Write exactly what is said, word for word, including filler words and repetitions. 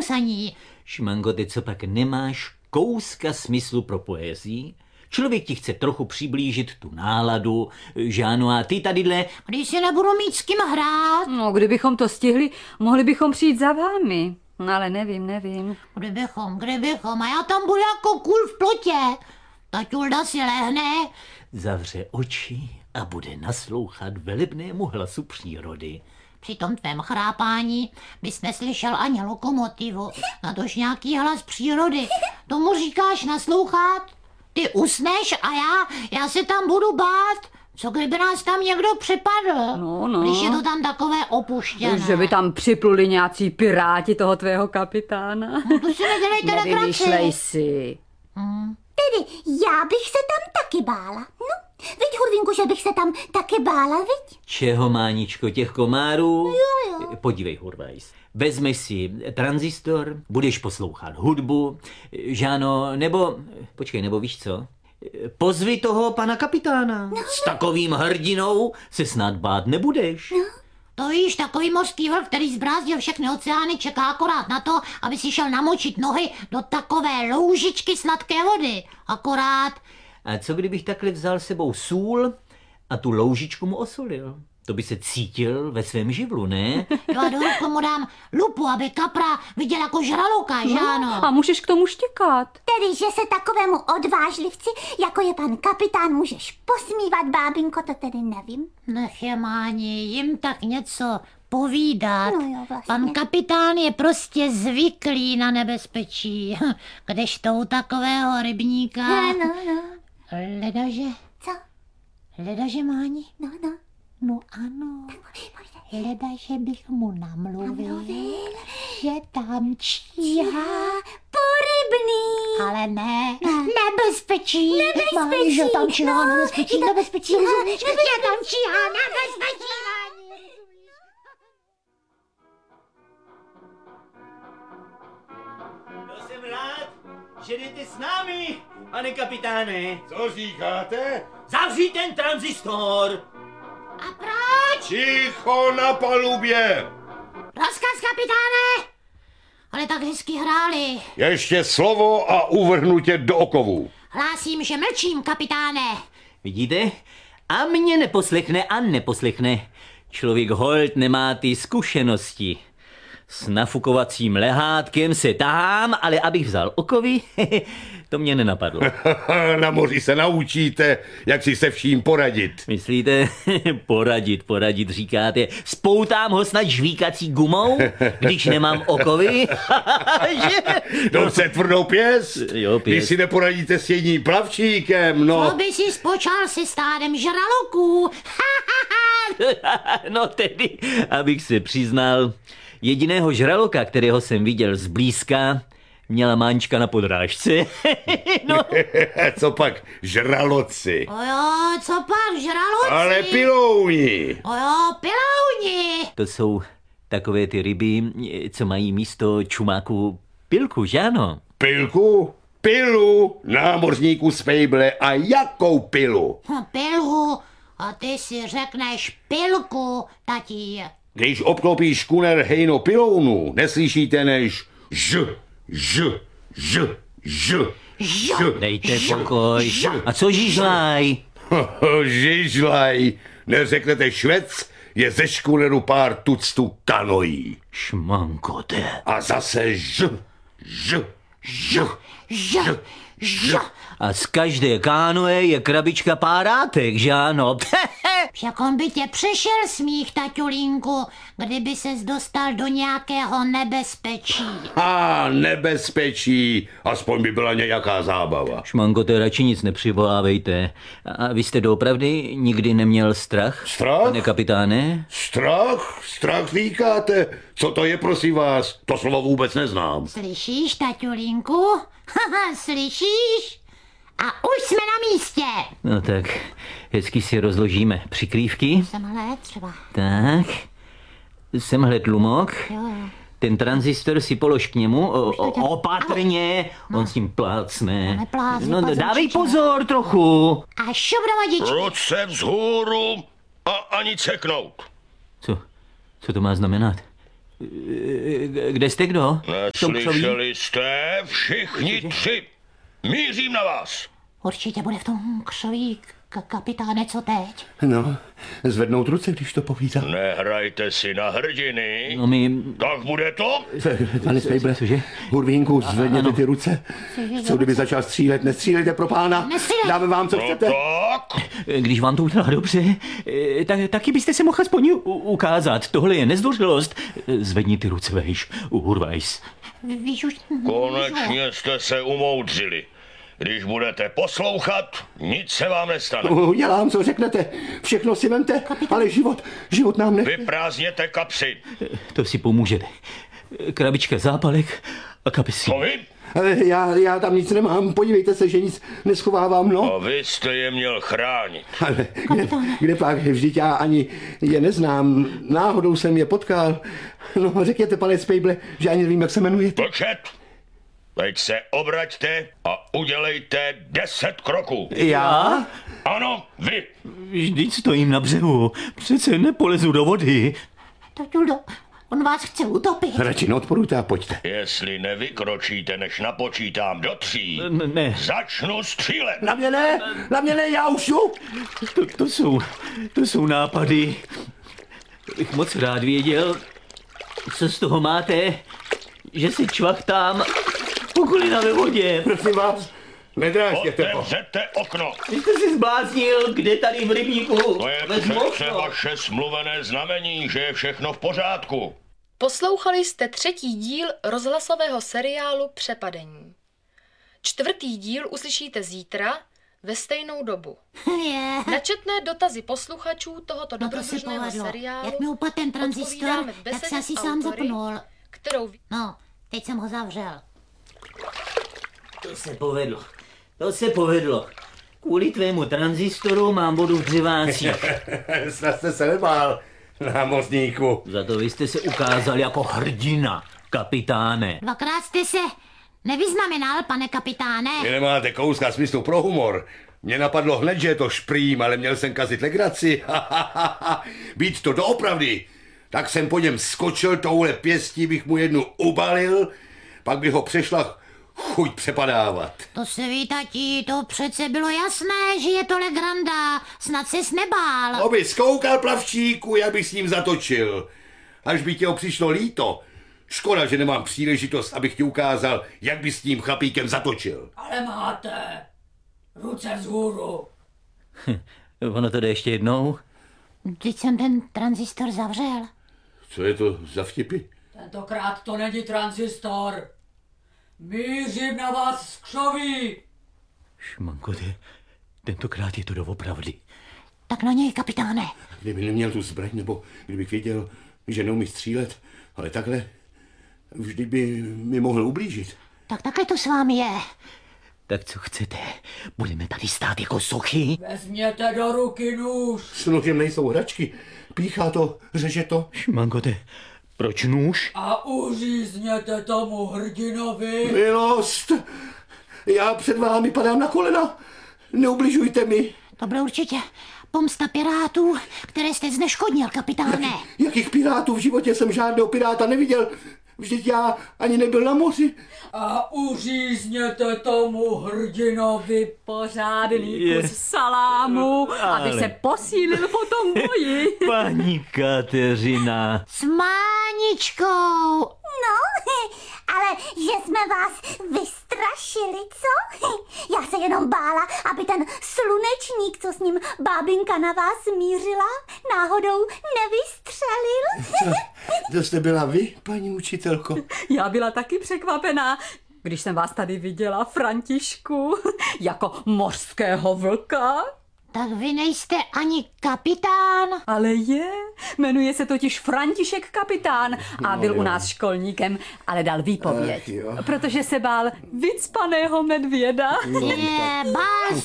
ukousaní. Šmango, ty co pak nemáš kouska smyslu pro poezii? Člověk ti chce trochu přiblížit tu náladu, že ano, a ty tadyhle... Když si nebudu mít s kým hrát. No, kdybychom to stihli, mohli bychom přijít za vámi. No, ale nevím, nevím. Kdybychom, kdybychom, a já tam budu jako kůl v plotě. Taťulda si lehne. Zavře oči a bude naslouchat velebnému hlasu přírody. Při tom tvém chrápání bys neslyšel ani lokomotivu, natož nějaký hlas přírody. Tomu říkáš naslouchat? Ty usneš a já, já se tam budu bát. Co kdyby nás tam někdo připadl? No, no. Když je to tam takové opuštěné. Že by tam připluli nějací piráti toho tvého kapitána. No, to si nedělejte legraci. Nevymýšlej si. Hmm. Tedy já bych se tam taky bála. No, viď, Hurvínku, že bych se tam taky bála, viď? Čeho, Máničko, těch komárů? Jo, jo. Podívej, Hurvajs. Vezmeš si tranzistor, budeš poslouchat hudbu, že ano, nebo, počkej, nebo víš co? Pozvi toho pana kapitána. No, S takovým hrdinou se snad bát nebudeš. No. To víš, takový mořský vlk, který zbrázdil všechny oceány, čeká akorát na to, aby si šel namočit nohy do takové loužičky sladké vody. Akorát. A co kdybych takhle vzal sebou sůl a tu loužičku mu osolil? To by se cítil ve svém živlu, ne? Jo, a do ruku mu dám lupu, aby kapra viděl jako žraloka, že ano? A můžeš k tomu štěkat. Tedy, že se takovému odvážlivci, jako je pan kapitán, můžeš posmívat, bábinko, to tedy nevím. Nech je, Máni, jim tak něco povídat. No jo, vlastně. Pan kapitán je prostě zvyklý na nebezpečí. Kdežto u takového rybníka... No, no, no. Ledaže, Co? ledaže, Máni? No, no. No ano, ledaže bych mu namluvil, Namluvil. že tam číhá, Porybný. ale ne, Ne. nebezpečí. Nebezpečí, Máni, že tam číhá no, nebezpečí, je to- nebezpečí, číhá, rozumíš? Že tam číhá nebezpečí, Máni. To jsem rád, že jdete s námi, pane kapitáne. Co říkáte? Zavři ten tranzistor. A proč? Ticho na palubě! Rozkaz, kapitáne! Ale tak hezky hráli. Ještě slovo a uvrhnu tě do okovů. Hlásím, že mlčím, kapitáne. Vidíte? A mě neposlechne a neposlechne. Člověk holt nemá ty zkušenosti. S nafukovacím lehátkem se tahám, ale abych vzal okovy, to mě nenapadlo. Na moři se naučíte, jak si se vším poradit. Myslíte? Poradit, poradit, říkáte. Spoutám ho snad žvíkací gumou, když nemám okovy? Že? Dobře tvrdou pěst. Jo, pěst. Když si neporadíte s jedním plavčíkem, no. To by si spočal si stádem žraloků. No tedy, abych se přiznal, jediného žraloka, kterého jsem viděl zblízka, měla Máňčka na podrážce. No. Co pak žraloci? O jo, co pak, žraloci? Ale pilouni. O jo, pilouni. To jsou takové ty ryby, co mají místo čumáku pilku, že ano? Pilku? Pilu, námořníku z Fejble, a jakou pilu? Hm, Pilhu, a ty si řekneš pilku, tatí. Když obklopíš škuner hejno pilounu, neslyšíte než ž, ž, ž, ž, ž. Dejte pokoj. A co žížlaj? Žižlaj, neřeknete švec, je ze škuneru pár tuctů kanojí. Šmankote. A zase ž, ž, ž, Ž, ž. A z každé kánoe je krabička párátek, že ano? Však on by tě přišel smích, taťulínku, kdyby ses dostal do nějakého nebezpečí. A nebezpečí, aspoň by byla nějaká zábava. Šmankote, radši nic nepřivolávejte. A vy jste doopravdy nikdy neměl strach? Strach? Pane kapitáne? Strach? Strach říkáte? Co to je, prosím vás? To slovo vůbec neznám. Slyšíš, taťulínku? Haha, slyšíš? A už jsme na místě. No tak, hezky si rozložíme přikrývky. Semhle třeba. Tak, semhle tlumok. Jo, jo. Ten tranzistor si polož k němu, o, o, opatrně, on s tím plácne. No, neplácne, No, pozor, dávej čičo. pozor trochu. A šup do vodičky. Ruce vzhůru a ani ceknout. Co, co to má znamenat? Kde jste kdo? Neslyšeli jste? Všichni tři. Mířím na vás. Určitě bude v tom křoví, k- kapitáne, co teď? No, zvednout ruce, když to povídá. Nehrajte si na hrdiny. No my... Tak bude to? Pane Spejble, Cože? Hurvínku, zvedněte ty ruce. Co kdyby začal střílet? Nestřílejte, pro pána. Nestřílej. Dáme vám, co No chcete. tak. Když vám to udělá dobře, eh, tak, taky byste se mohl aspoň u- ukázat. Tohle je nezdvořilost. Zvedni ty ruce vejš, Hurvajs. Víš už... Konečně jste se umoudřili. Když budete poslouchat, nic se vám nestane. Udělám, co řeknete. Všechno si vemte, ale život, život nám ne... Vyprázdněte kapsy. To si pomůžete. Krabička zápalek a kapesí. Co vy? Ale Já, já tam nic nemám, podívejte se, že nic neschovávám, no. A vy jste je měl chránit. Ale kde, kde pak, vždyť já ani je neznám, náhodou jsem je potkal. No, řekněte, pane Spejble, že ani nevím, jak se jmenujete. Mlčet! Teď se obraťte a udělejte deset kroků. Já? Ano, vy. Vždyť stojím na břehu. Přece nepolezu do vody. Tatuldo, on vás chce utopit. Radši neodporujte a pojďte. Jestli nevykročíte, než napočítám do tří, Ne, ne. začnu střílet. Na mě ne, na mě ne, já už jdu. To, to jsou, to jsou nápady. Bych moc rád věděl, co z toho máte, že si čvachtám pokulina ve vodě. Prosím vás, nedrážděte ho. Otevřete okno. Vy jste si zbláznil, kde tady v rybníku? To je Vezmu přece okno. vaše smluvené znamení, že je všechno v pořádku. Poslouchali jste třetí díl rozhlasového seriálu Přepadení. Čtvrtý díl uslyšíte zítra ve stejnou dobu. Je. Na četné dotazy posluchačů tohoto No to si dobrodružného povedlo. seriálu Jak mi upadl ten tranzistor, odpovídáme v tak besedě se asi s sám autory, zapnul. kterou vy- No, teď jsem ho zavřel. To se povedlo. To se povedlo. Kvůli tvému tranzistoru mám vodu v dřevácích. Snad jste se nebál, námořníku. Za to vy jste se ukázal jako hrdina, kapitáne. Dvakrát jste se nevyznamenal, pane kapitáne. Vy nemáte kouska smyslu pro humor. Mně napadlo hned, že je to šprým, ale měl jsem kazit legraci. Být to doopravdy. Tak jsem po něm skočil, touhle pěstí bych mu jednu ubalil, pak by ho přešla chuť přepadávat. To se ví, tati, to přece bylo jasné, že je to legranda. Snad ses nebál. Aby zkoukal plavčíku, jak bych s ním zatočil. Až by tě ho přišlo líto. Škoda, že nemám příležitost, abych ti ukázal, jak by s tím chlapíkem zatočil. Ale máte ruce vzhůru. Ono to jde ještě jednou? Teď jsem ten tranzistor zavřel. Co je to za vtipy? Tentokrát to není tranzistor. Mířím na vás z křoví. Šmanko, ty, tentokrát je to doopravdy. Tak na něj, kapitáne. Kdyby neměl tu zbraň, nebo kdybych věděl, že neumí střílet, ale takhle, vždy by mi mohl ublížit. Tak takhle to s vámi je. Tak co chcete? Budeme tady stát jako sochy? Vezměte do ruky nůž. S nožem nejsou hračky, píchá to, řeže to. Šmankote, proč nůž? A uřízněte tomu hrdinovi. Milost, já před vámi padám na kolena, neubližujte mi. To bylo určitě pomsta pirátů, které jste zneškodnil, kapitáne. Jakých pirátů? V životě jsem žádného piráta neviděl. Vždyť já ani nebyl na moři. A uřízněte tomu hrdinovi. Pořádný Je. kus salámu, aby Ale- se posílil po tom boji. Paní Kateřina. S Máničkou. No, ale že jsme vás vystrašili, co? Já se jenom bála, aby ten slunečník, co s ním bábinka na vás mířila, náhodou nevystřelil. To jste byla vy, paní učitelko? Já byla taky překvapená, když jsem vás tady viděla, Františku, jako mořského vlka. Tak vy nejste ani kapitán. Ale je, jmenuje se totiž František Kapitán a byl u nás školníkem, ale dal výpověď, Ach jo. protože se bál vycpaného medvěda. Je, bál